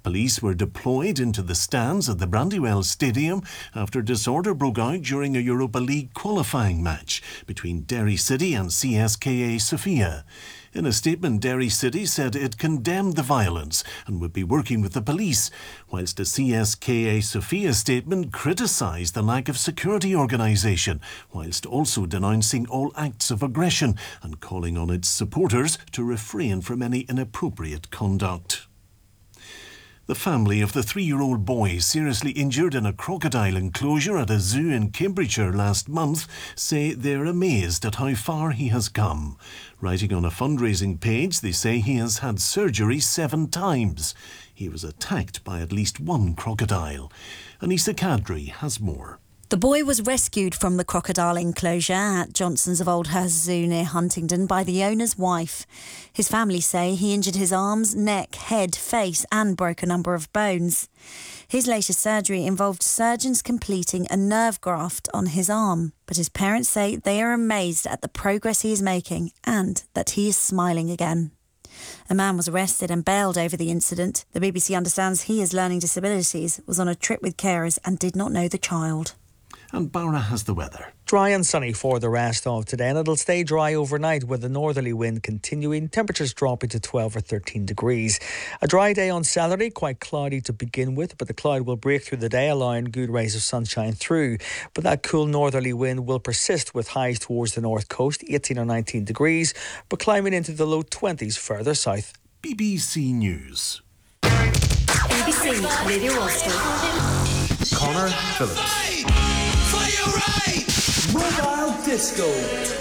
Police were deployed into the stands at the Brandywell Stadium after disorder broke out during a Europa League qualifying match between Derry City and CSKA Sofia. In a statement, Derry City said it condemned the violence and would be working with the police, whilst a CSKA Sofia statement criticised the lack of security organisation, whilst also denouncing all acts of aggression and calling on its supporters to refrain from any inappropriate conduct. The family of the 3-year-old boy seriously injured in a crocodile enclosure at a zoo in Cambridgeshire last month say they're amazed at how far he has come. Writing on a fundraising page, they say he has had surgery 7 times. He was attacked by at least one crocodile. Anissa Kadri has more. The boy was rescued from the crocodile enclosure at Johnson's of Oldhurst Zoo near Huntingdon by the owner's wife. His family say he injured his arms, neck, head, face and broke a number of bones. His latest surgery involved surgeons completing a nerve graft on his arm. But his parents say they are amazed at the progress he is making and that he is smiling again. A man was arrested and bailed over the incident. The BBC understands he has learning disabilities, was on a trip with carers and did not know the child. And Barbara has the weather. Dry and sunny for the rest of today, and it'll stay dry overnight with the northerly wind continuing, temperatures dropping to 12 or 13 degrees. A dry day on Saturday, quite cloudy to begin with, but the cloud will break through the day, allowing good rays of sunshine through. But that cool northerly wind will persist with highs towards the north coast, 18 or 19 degrees, but climbing into the low 20s further south. BBC News. BBC Radio Ulster. Connor Phillips. Mobile Disco.